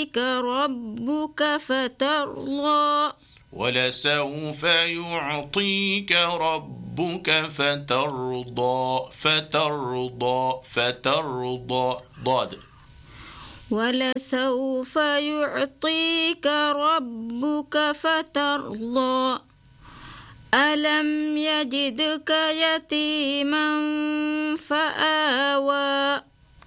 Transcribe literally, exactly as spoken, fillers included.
يعطيك ربك فترضى ولسوف يعطيك ربك فترضى فترضى فترضى ضاد ولسوف يعطيك ربك فترضى ألم يجدك يتيما فآوى